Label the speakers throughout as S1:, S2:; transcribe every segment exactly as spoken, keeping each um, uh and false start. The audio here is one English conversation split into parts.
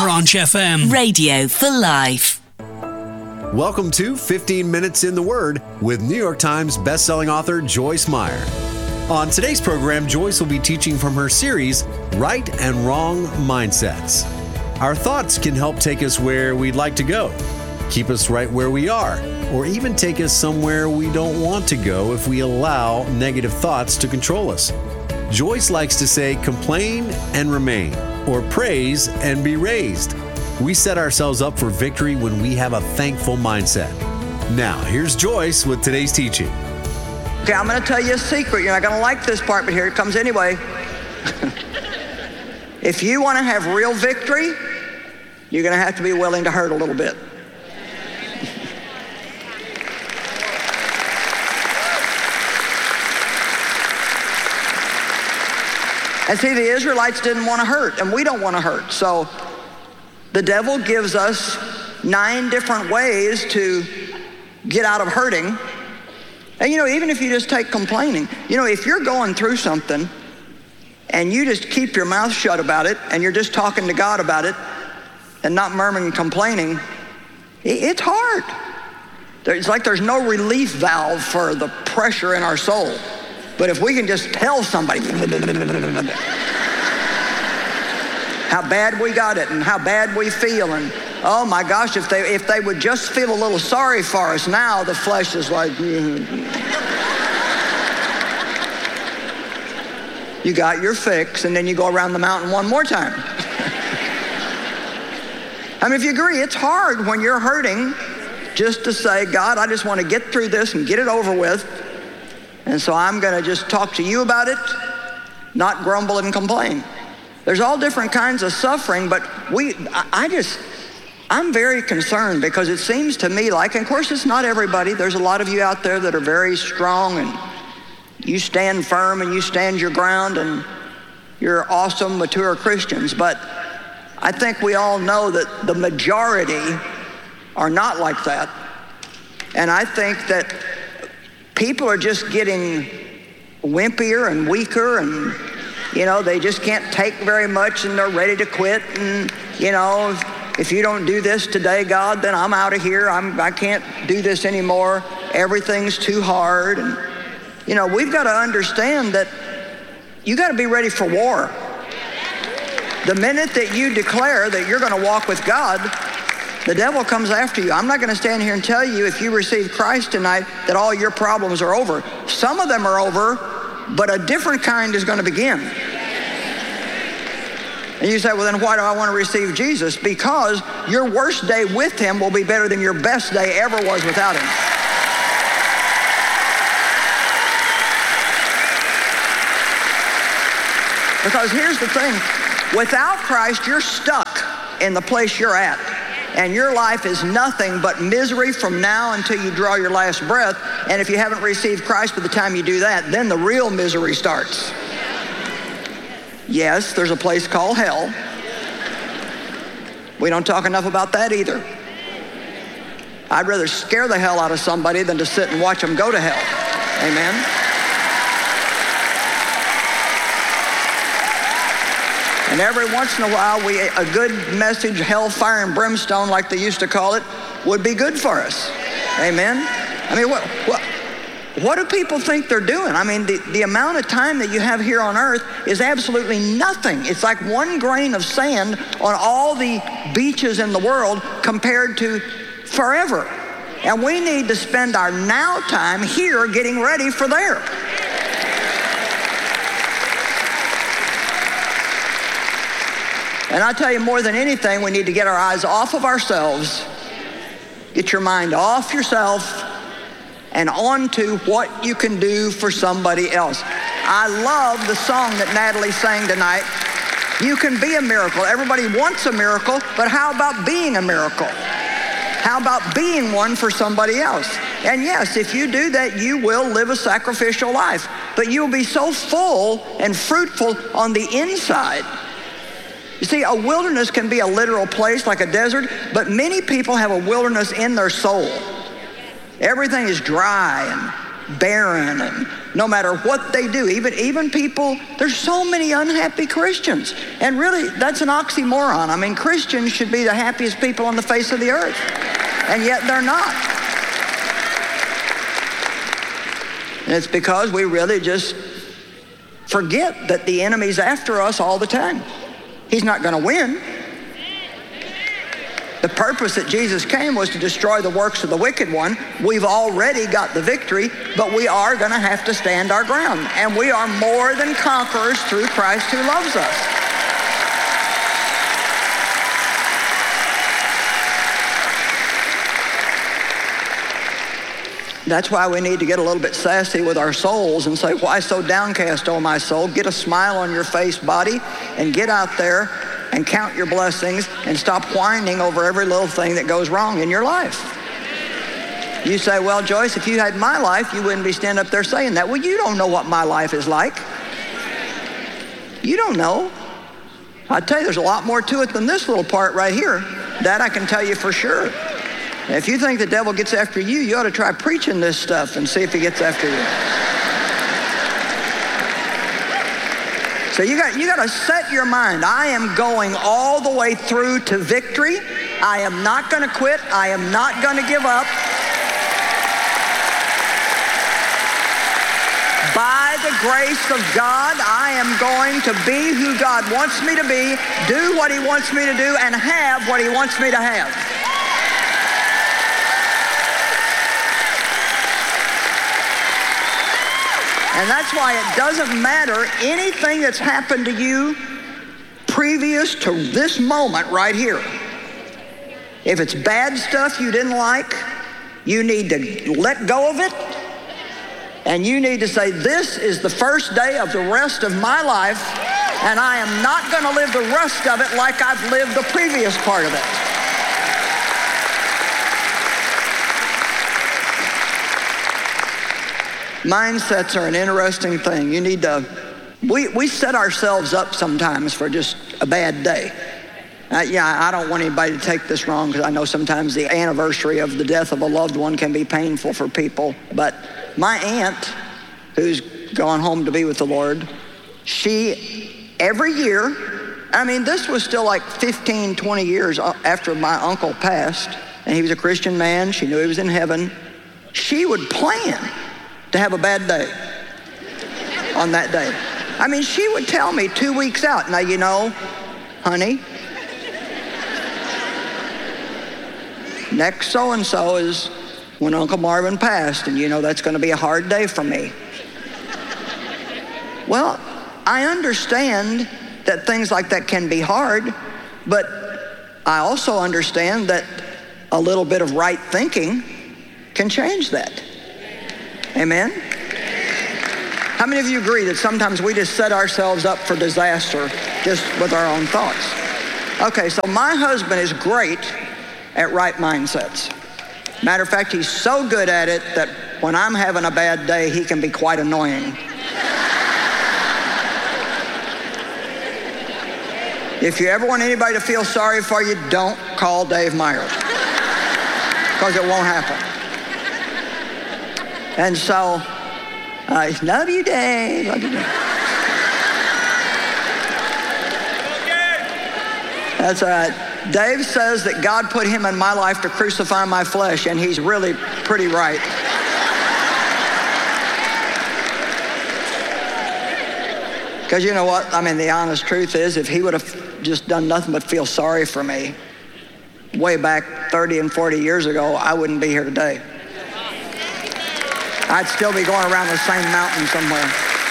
S1: Branch F M.
S2: Radio for life.
S3: Welcome to fifteen minutes in the Word with New York Times bestselling author Joyce Meyer. On today's program, Joyce will be teaching from her series, Right and Wrong Mindsets. Our thoughts can help take us where we'd like to go, keep us right where we are, or even take us somewhere we don't want to go if we allow negative thoughts to control us. Joyce likes to say, complain and remain, or praise and be raised. We set ourselves up for victory when we have a thankful mindset. Now, here's Joyce with today's teaching.
S4: Okay, I'm going to tell you a secret. You're not going to like this part, but here it comes anyway. If you want to have real victory, you're going to have to be willing to hurt a little bit. And see, the Israelites didn't want to hurt, and we don't want to hurt. So the devil gives us nine different ways to get out of hurting. And you know, even if you just take complaining, you know, if you're going through something and you just keep your mouth shut about it and you're just talking to God about it and not murmuring and complaining, it's hard. It's like there's no relief valve for the pressure in our soul. But if we can just tell somebody how bad we got it and how bad we feel, and oh my gosh, if they if they would just feel a little sorry for us now, the flesh is like, you got your fix, and then you go around the mountain one more time. I mean, if you agree, it's hard when you're hurting just to say, God, I just want to get through this and get it over with. And so I'm going to just talk to you about it, not grumble and complain. There's all different kinds of suffering, but we, I, I just, I'm very concerned because it seems to me like, and of course it's not everybody, there's a lot of you out there that are very strong and you stand firm and you stand your ground and you're awesome, mature Christians, but I think we all know that the majority are not like that. And I think that people are just getting wimpier and weaker, and you know, they just can't take very much and they're ready to quit. And you know, if you don't do this today, God, then I'm out of here. I'm, I can't do this anymore. Everything's too hard. And you know, we've got to understand that you got to be ready for war. The minute that you declare that you're going to walk with God, the devil comes after you. I'm not going to stand here and tell you if you receive Christ tonight that all your problems are over. Some of them are over, but a different kind is going to begin. And you say, well, then why do I want to receive Jesus? Because your worst day with him will be better than your best day ever was without him. Because here's the thing, without Christ, you're stuck in the place you're at. And your life is nothing but misery from now until you draw your last breath. And if you haven't received Christ by the time you do that, then the real misery starts. Yes, there's a place called hell. We don't talk enough about that either. I'd rather scare the hell out of somebody than to sit and watch them go to hell. Amen. And every once in a while, we, a good message, hellfire and brimstone, like they used to call it, would be good for us. Amen? I mean, what, what, what do people think they're doing? I mean, the, the amount of time that you have here on earth is absolutely nothing. It's like one grain of sand on all the beaches in the world compared to forever. And we need to spend our now time here getting ready for there. And I tell you, more than anything, we need to get our eyes off of ourselves, get your mind off yourself, and onto what you can do for somebody else. I love the song that Natalie sang tonight. You can be a miracle. Everybody wants a miracle, but how about being a miracle? How about being one for somebody else? And yes, if you do that, you will live a sacrificial life, but you'll be so full and fruitful on the inside. You see, a wilderness can be a literal place like a desert, but many people have a wilderness in their soul. Everything is dry and barren, and no matter what they do, even, even people, there's so many unhappy Christians. And really, that's an oxymoron. I mean, Christians should be the happiest people on the face of the earth, and yet they're not. And it's because we really just forget that the enemy's after us all the time. He's not going to win. The purpose that Jesus came was to destroy the works of the wicked one. We've already got the victory, but we are going to have to stand our ground. And we are more than conquerors through Christ who loves us. That's why we need to get a little bit sassy with our souls and say, why so downcast, O my soul? Get a smile on your face, body, and get out there and count your blessings and stop whining over every little thing that goes wrong in your life. You say, well, Joyce, if you had my life, you wouldn't be standing up there saying that. Well, you don't know what my life is like. You don't know. I tell you, there's a lot more to it than this little part right here. That I can tell you for sure. If you think the devil gets after you, you ought to try preaching this stuff and see if he gets after you. So you got, you got to set your mind. I am going all the way through to victory. I am not going to quit. I am not going to give up. By the grace of God, I am going to be who God wants me to be, do what he wants me to do, and have what he wants me to have. And that's why it doesn't matter anything that's happened to you previous to this moment right here. If it's bad stuff you didn't like, you need to let go of it. And you need to say, this is the first day of the rest of my life, and I am not going to live the rest of it like I've lived the previous part of it. Mindsets are an interesting thing. You need to, we, we set ourselves up sometimes for just a bad day. Uh, yeah, I don't want anybody to take this wrong, because I know sometimes the anniversary of the death of a loved one can be painful for people. But my aunt, who's gone home to be with the Lord, she, every year, I mean, this was still like fifteen, twenty years after my uncle passed, and he was a Christian man. She knew he was in heaven. She would plan to have a bad day on that day. I mean, she would tell me two weeks out, now, you know, honey, next so-and-so is when Uncle Marvin passed, and you know that's going to be a hard day for me. Well, I understand that things like that can be hard, but I also understand that a little bit of right thinking can change that. Amen? How many of you agree that sometimes we just set ourselves up for disaster just with our own thoughts? Okay, so my husband is great at right mindsets. Matter of fact, he's so good at it that when I'm having a bad day, he can be quite annoying. If you ever want anybody to feel sorry for you, don't call Dave Meyer, because it won't happen. And so, I uh, love you, Dave. Love you, Dave. That's all right. Dave says that God put him in my life to crucify my flesh, and he's really pretty right. Because you know what? I mean, the honest truth is, if he would have just done nothing but feel sorry for me way back thirty and forty years ago, I wouldn't be here today. I'd still be going around the same mountain somewhere.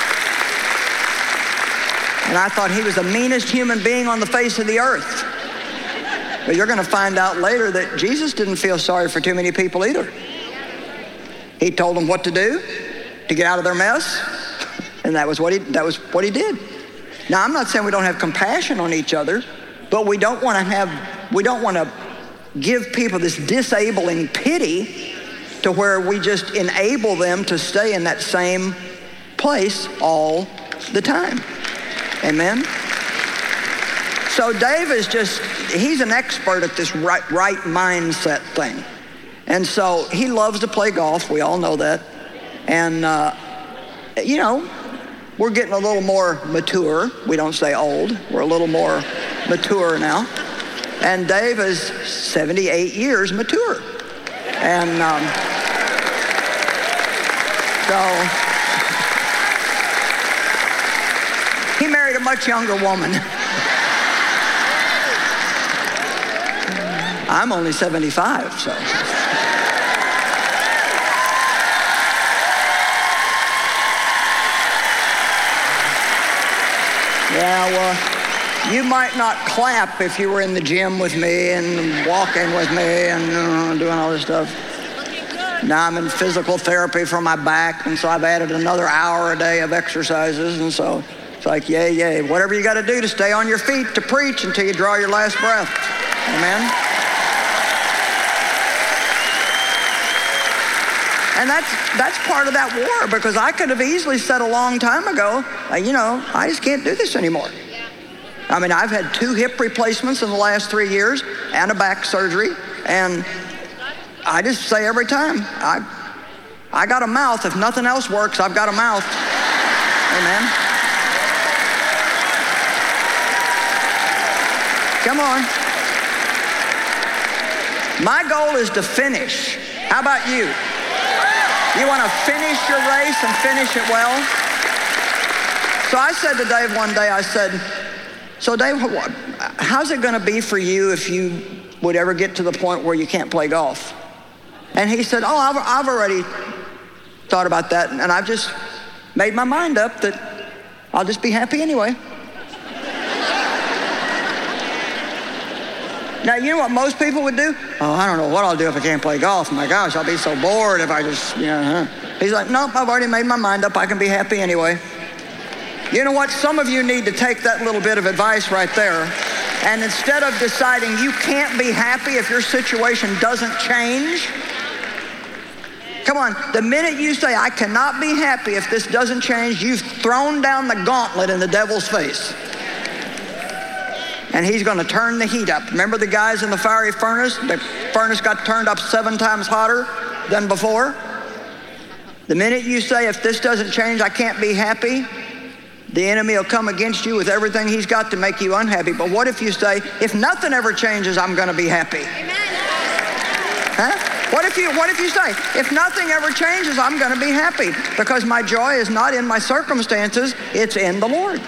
S4: And I thought he was the meanest human being on the face of the earth. But you're going to find out later that Jesus didn't feel sorry for too many people either. He told them what to do to get out of their mess, and that was what he, that was what he did. Now, I'm not saying we don't have compassion on each other, but we don't want to have, we don't want to give people this disabling pity to where we just enable them to stay in that same place all the time. Amen? So Dave is just, he's an expert at this right, right mindset thing. And so he loves to play golf. We all know that. And, uh, you know, we're getting a little more mature. We don't say old. We're a little more mature now. And Dave is seventy-eight years mature. And um, so he married a much younger woman. I'm only seventy-five, so. Yeah, well, you might not clap if you were in the gym with me and walking with me and uh, doing all this stuff. Now I'm in physical therapy for my back, and so I've added another hour a day of exercises, and so it's like, yay, yay. Whatever you got to do to stay on your feet to preach until you draw your last breath. Amen? And that's that's part of that war, because I could have easily said a long time ago, uh, you know, I just can't do this anymore. I mean, I've had two hip replacements in the last three years and a back surgery, and I just say every time, I, I got a mouth. If nothing else works, I've got a mouth. Amen. Come on. My goal is to finish. How about you? You want to finish your race and finish it well? So I said to Dave one day, I said, so Dave, how's it going to be for you if you would ever get to the point where you can't play golf? And he said, oh, I've, I've already thought about that, and I've just made my mind up that I'll just be happy anyway. Now, you know what most people would do? Oh, I don't know what I'll do if I can't play golf. My gosh, I'll be so bored if I just, you know. Huh? He's like, nope, I've already made my mind up. I can be happy anyway. You know what? Some of you need to take that little bit of advice right there, and instead of deciding you can't be happy if your situation doesn't change, come on, the minute you say, I cannot be happy if this doesn't change, you've thrown down the gauntlet in the devil's face. And he's going to turn the heat up. Remember the guys in the fiery furnace? The furnace got turned up seven times hotter than before. The minute you say, if this doesn't change, I can't be happy, the enemy will come against you with everything he's got to make you unhappy. But what if you say, if nothing ever changes, I'm going to be happy? Amen. Huh? What if you, what if you say, if nothing ever changes, I'm going to be happy? Because my joy is not in my circumstances, it's in the Lord.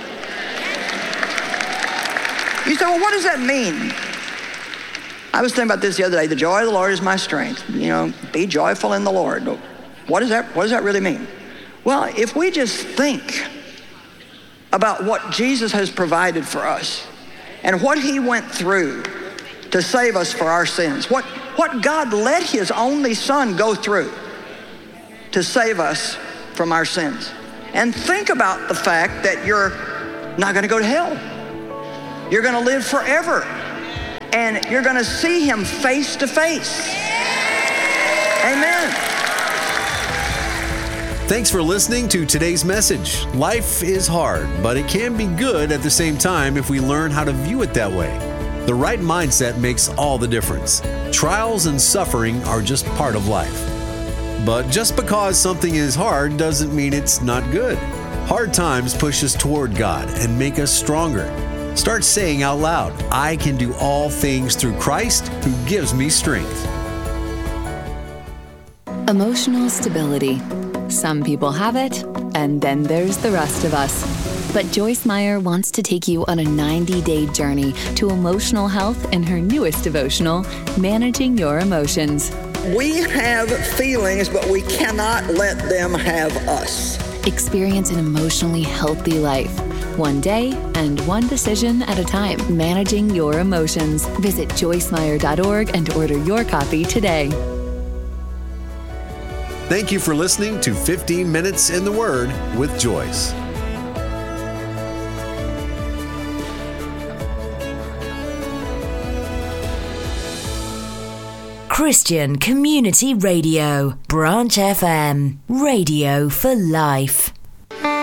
S4: You say, well, what does that mean? I was thinking about this the other day. The joy of the Lord is my strength. You know, be joyful in the Lord. What does that, what does that really mean? Well, if we just think about what Jesus has provided for us and what he went through to save us for our sins, what, what God let his only son go through to save us from our sins. And think about the fact that you're not going to go to hell. You're going to live forever, and you're going to see him face to face. Amen.
S3: Thanks for listening to today's message. Life is hard, but it can be good at the same time if we learn how to view it that way. The right mindset makes all the difference. Trials and suffering are just part of life. But just because something is hard doesn't mean it's not good. Hard times push us toward God and make us stronger. Start saying out loud, I can do all things through Christ who gives me strength.
S1: Emotional stability. Some people have it, and then there's the rest of us. But Joyce Meyer wants to take you on a ninety-day journey to emotional health in her newest devotional, Managing Your Emotions.
S4: We have feelings, but we cannot let them have us.
S1: Experience an emotionally healthy life. One day and one decision at a time. Managing Your Emotions. Visit joyce meyer dot org and order your copy today.
S3: Thank you for listening to fifteen minutes in the Word with Joyce.
S2: Christian Community Radio, Branch F M, Radio for Life.